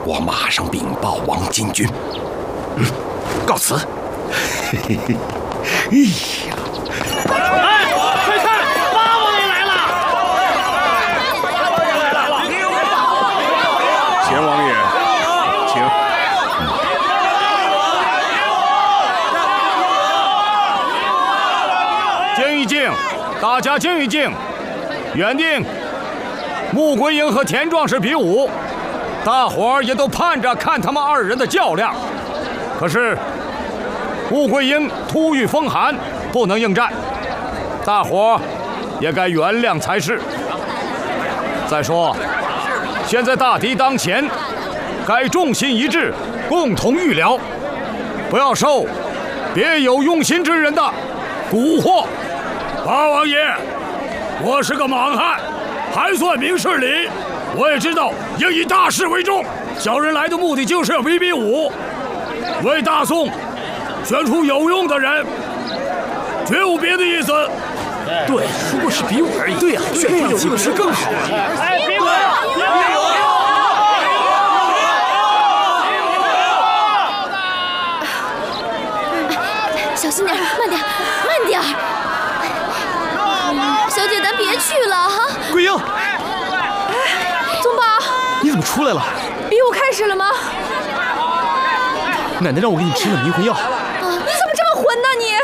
我马上禀报王金军。告辞。哎呀！ 哎，快看，八王爷来了！ 钱王爷，请。 静一静，大家静一静。原定穆桂英和田壮士比武，大伙儿也都盼着看他们二人的较量。可是穆桂英突遇风寒，不能应战，大伙儿也该原谅才是。再说，现在大敌当前，该众心一致，共同御辽，不要受别有用心之人的蛊惑。八王爷，我是个莽汉，还算明事理。我也知道应以大事为重，小人来的目的就是要比武，为大宋选出有用的人，绝无别的意思。 对，如果是比武而已。对呀，选出有用的是更好啊。 哎，比武！ 小心点，慢点，慢点。小姐，咱别去了哈。 桂英， 宗宝， 你怎么出来了？ 比武开始了吗？ 奶奶让我给你吃了迷魂药。 你怎么这么混呢你？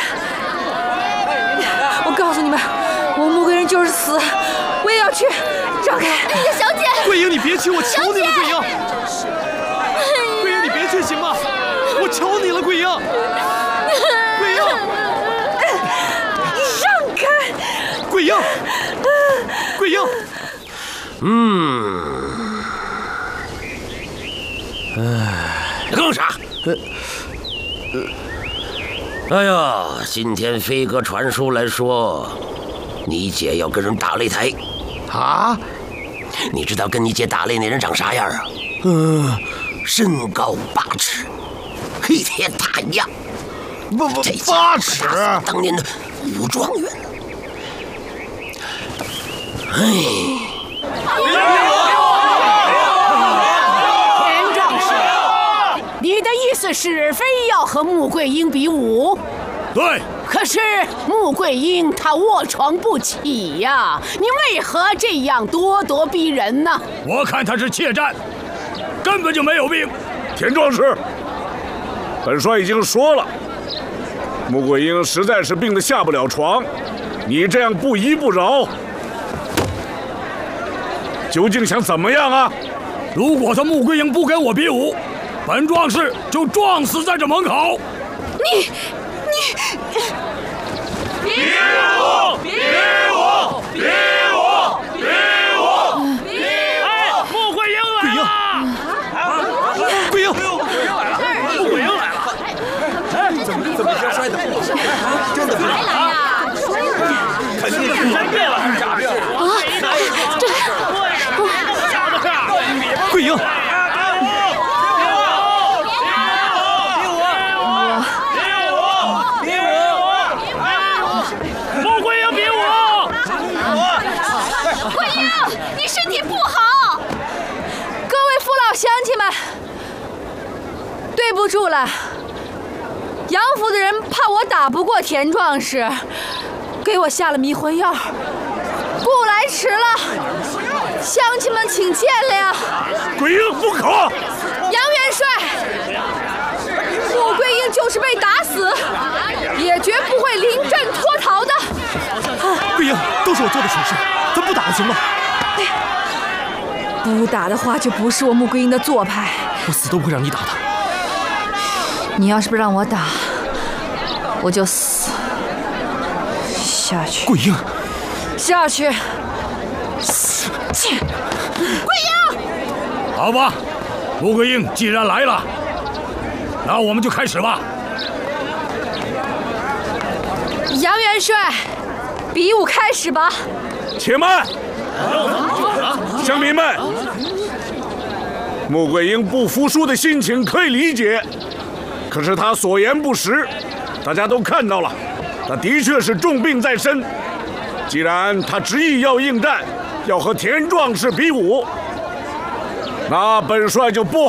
我告诉你们，我穆桂英就是死，我也要去。让开！小姐， 桂英，你别去，我求你了，桂英。桂英，你别去行吗？我求你了，桂英。桂英， 让开！ 桂英，桂英。 你干啥？哎呀，今天飞哥传书来说，你姐要跟人打擂台。 啊？ 你知道跟你姐打擂那人长啥样啊？身高8尺，黑铁大一样。 8尺， 当年的武状元。哎。 田壮士，你的意思是非要和穆桂英比武？ 对。 可是穆桂英她卧床不起呀，你为何这样咄咄逼人呢？ 我看他是怯战，根本就没有病。 田壮士，本帅已经说了，穆桂英实在是病得下不了床，你这样不依不饶，究竟想怎么样啊？ 如果他穆桂英不跟我比武，本壮士就撞死在这门口。 你， 比武！比武！比武！比武！哎，穆桂英来了！ 桂英， 穆桂英来了！ 哎，怎么摔的？真的才来呀？ 肯定是真病了还是假病？桂英。 对不住了，杨府的人怕我打不过田壮士，给我下了迷魂药，故来迟了，乡亲们请见谅。 桂英不可！ 杨元帅，穆桂英就是被打死，也绝不会临阵脱逃的。 桂英，都是我做的蠢事，咱不打了行吗？ 不打的话，就不是我穆桂英的做派。 我死都不会让你打的。 你要是不让我打，我就死。下去。 桂英， 下去。 桂英， 好吧，穆桂英既然来了，那我们就开始吧。 杨元帅，比武开始吧。 且慢，乡民们，穆桂英不服输的心情可以理解。可是他所言不实，大家都看到了，他的确是重病在身。既然他执意要应战，要和田壮士比武，那本帅就不